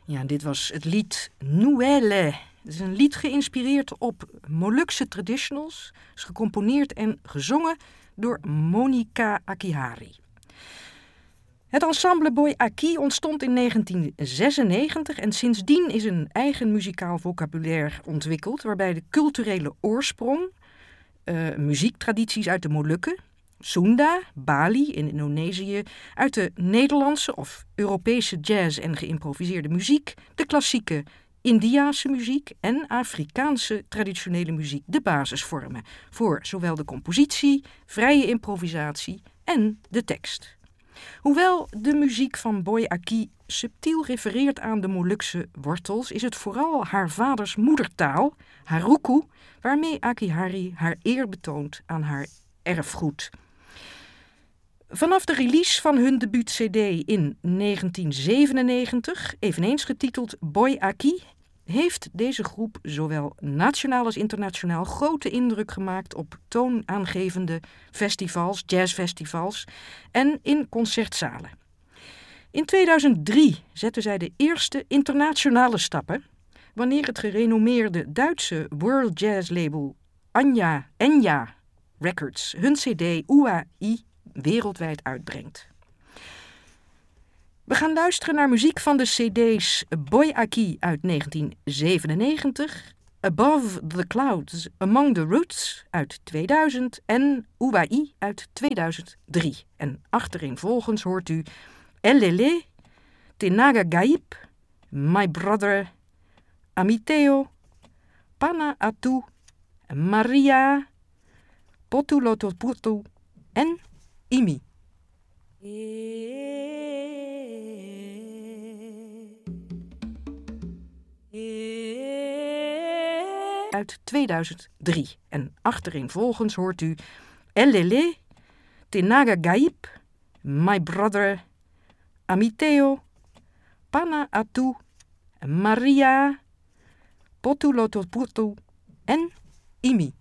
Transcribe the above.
Ja, dit was het lied Noëlle. Het is een lied geïnspireerd op Molukse traditionals. Het is gecomponeerd en gezongen door Monica Akihari. Het ensemble Boy Aki ontstond in 1996 en sindsdien is een eigen muzikaal vocabulaire ontwikkeld, waarbij de culturele oorsprong, muziektradities uit de Molukken, Sunda, Bali in Indonesië, uit de Nederlandse of Europese jazz en geïmproviseerde muziek, de klassieke Indiase muziek en Afrikaanse traditionele muziek de basis vormen voor zowel de compositie, vrije improvisatie en de tekst. Hoewel de muziek van Boy Aki subtiel refereert aan de Molukse wortels, is het vooral haar vaders moedertaal, Haruku, waarmee Akihari haar eer betoont aan haar erfgoed. Vanaf de release van hun debuut-cd in 1997, eveneens getiteld Boy Aki, heeft deze groep zowel nationaal als internationaal grote indruk gemaakt op toonaangevende festivals, jazzfestivals en in concertzalen. In 2003 zetten zij de eerste internationale stappen wanneer het gerenommeerde Duitse world jazz label Enya Records hun cd UAI wereldwijd uitbrengt. We gaan luisteren naar muziek van de cd's Boy Aki uit 1997, Above the Clouds, Among the Roots uit 2000 en UAI uit 2003. En achtereenvolgens hoort u Elele, Tenaga Gaib, My Brother, Amiteo, Pana Atu, Maria, Potulotoputu en Imi. Uit 2003. En achtereenvolgens hoort u Elele, Tenaga Gaib, My Brother, Amiteo, Pana Atu, Maria, Potulotoputu en Imi.